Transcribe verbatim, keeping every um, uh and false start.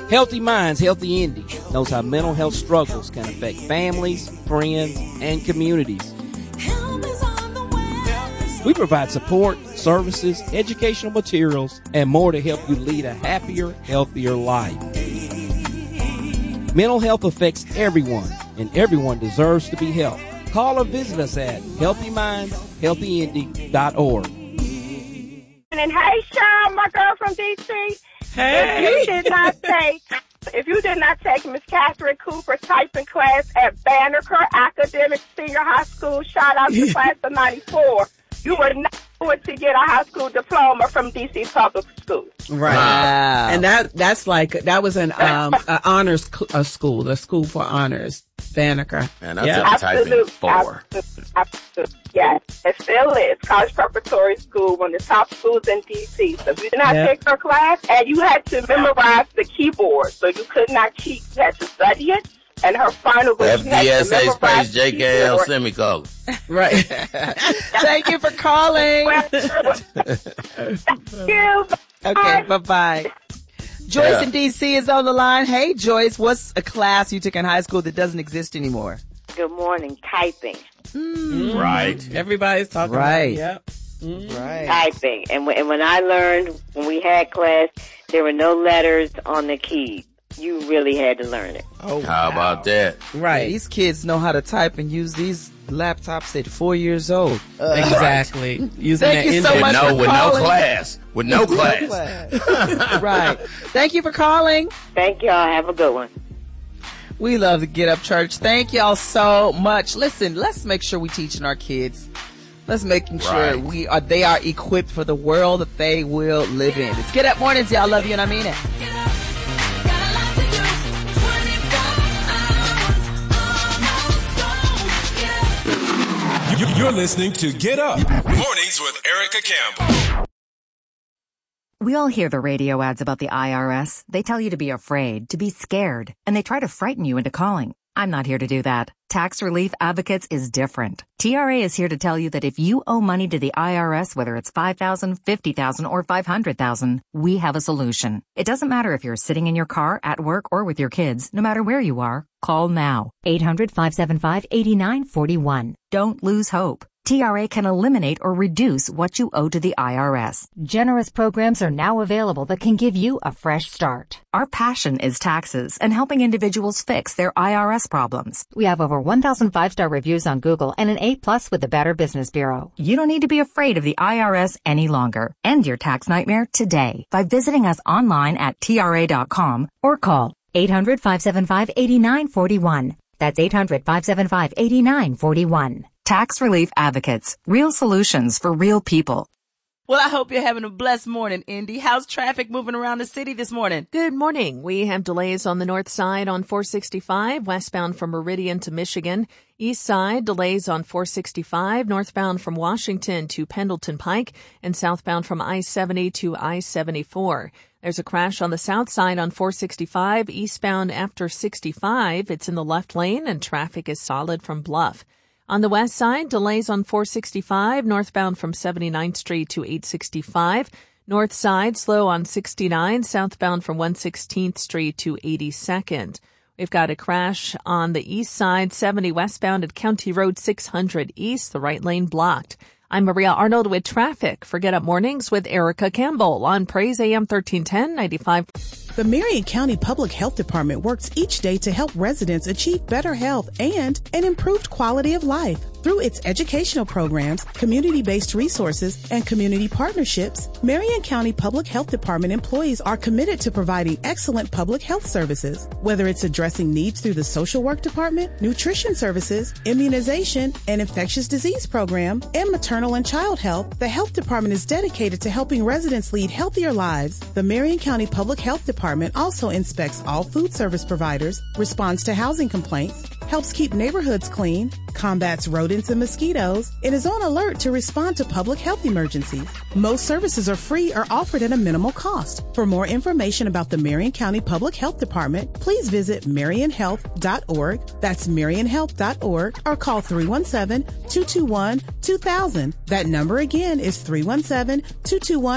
Healthy Minds, Healthy Indy knows how mental health struggles can affect families, friends, and communities. We provide support, services, educational materials, and more to help you lead a happier, healthier life. Mental health affects everyone, and everyone deserves to be helped. Call or visit us at healthy minds healthy indy dot org. And hey, Sean, my girl from D C. Hey. If you did not take, if you did not take Miss Catherine Cooper typing class at Banneker Academic Senior High School, shout out to class of ninety-four, you were not going to get a high school diploma from D C Public Schools. Right. Wow. And that that's like, that was an um, an honors cl- a school, a school for honors, Banneker. And that's yeah. a typing four. Absolutely. Absolutely. Yes, it still is. College Preparatory School, one of the top schools in D C. So if you did not yep. take her class, and you had to memorize the keyboard, so you could not cheat, you had to study it. And her final was F D S A space J K L semicolon. Right. Thank you for calling. Thank you. Okay, bye-bye. Joyce Yeah. in D C is on the line. Hey, Joyce, what's a class you took in high school that doesn't exist anymore? Good morning, typing. Mm. Right. Everybody's talking right. about it. Yep. Mm. Right. Typing. And, w- and when I learned, when we had class, there were no letters on the key. You really had to learn it. Oh, How wow. about that? Right. These kids know how to type and use these laptops at four years old. Uh, exactly. Right. Using Thank that you so Indian- much no, for with calling. no class. With no class. Right. Thank you for calling. Thank y'all. Have a good one. We love the Get Up Church. Thank y'all so much. Listen, let's make sure we teaching our kids. Let's making sure Right. we are they are equipped for the world that they will live in. It's Get Up Mornings, y'all. Love you and I mean it. You're listening to Get Up Mornings with Erica Campbell. We all hear the radio ads about the I R S. They tell you to be afraid, to be scared, and they try to frighten you into calling. I'm not here to do that. Tax Relief Advocates is different. T R A is here to tell you that if you owe money to the I R S, whether it's five thousand dollars, fifty thousand dollars, or five hundred thousand dollars, we have a solution. It doesn't matter if you're sitting in your car, at work, or with your kids. No matter where you are, call now. eight hundred, five seven five, eight nine four one. Don't lose hope. T R A can eliminate or reduce what you owe to the I R S. Generous programs are now available that can give you a fresh start. Our passion is taxes and helping individuals fix their I R S problems. We have over one thousand five-star reviews on Google and an A plus with the Better Business Bureau. You don't need to be afraid of the I R S any longer. End your tax nightmare today by visiting us online at T R A dot com or call eight hundred, five seven five, eight nine four one. That's eight hundred, five seven five, eight nine four one. Tax Relief Advocates. Real solutions for real people. Well, I hope you're having a blessed morning, Indy. How's traffic moving around the city this morning? Good morning. We have delays on the north side on four sixty-five, westbound from Meridian to Michigan. East side, delays on four sixty-five, northbound from Washington to Pendleton Pike, and southbound from I seventy to I seventy-four. There's a crash on the south side on four sixty-five, eastbound after sixty-five. It's in the left lane, and traffic is solid from Bluff. On the west side, delays on four sixty-five, northbound from seventy-ninth Street to eight sixty-five. North side, slow on sixty-nine, southbound from one sixteenth Street to eighty-second. We've got a crash on the east side, seventy westbound at County Road six hundred East, the right lane blocked. I'm Maria Arnold with traffic for Get Up Mornings with Erica Campbell on Praise A M thirteen ten, ninety-five. The Marion County Public Health Department works each day to help residents achieve better health and an improved quality of life. Through its educational programs, community-based resources, and community partnerships, Marion County Public Health Department employees are committed to providing excellent public health services. Whether it's addressing needs through the social work department, nutrition services, immunization, and infectious disease program, and maternal and child health, the health department is dedicated to helping residents lead healthier lives. The Marion County Public Health Department also inspects all food service providers, responds to housing complaints, helps keep neighborhoods clean, combats rodents and mosquitoes, and is on alert to respond to public health emergencies. Most services are free or offered at a minimal cost. For more information about the Marion County Public Health Department, please visit marion health dot org. That's marion health dot org, or call three one seven, two two one, two thousand. That number again is three one seven, two two one,